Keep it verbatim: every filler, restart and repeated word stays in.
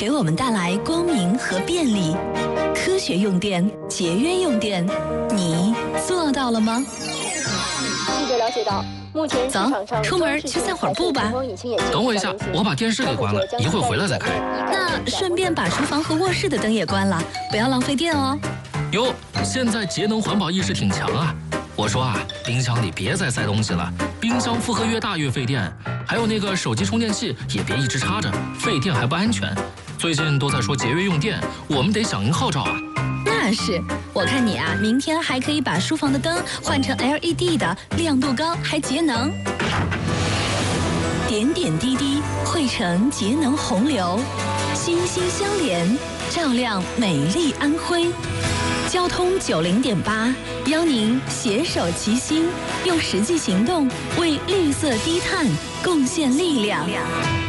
给我们带来光明和便利。科学用电，节约用电，你做到了吗？ 记者了解到，目前市场上出门去散会儿步吧。 等我一下，我把电视给关了，一会儿回来再开。 那顺便把厨房和卧室的灯也关了，不要浪费电哦。 哟，现在节能环保意识挺强啊。我说啊，冰箱里别再塞东西了，冰箱负荷越大越费电。还有那个手机充电器也别一直插着，费电还不安全。最近都在说节约用电，我们得响应号召啊。 那是，我看你啊，明天还可以把书房的灯换成 L E D 的，亮度高还节能。点点滴滴汇成节能洪流，心心相连，照亮美丽安徽。交通九零点八，邀您携手齐心，用实际行动为绿色低碳贡献力量。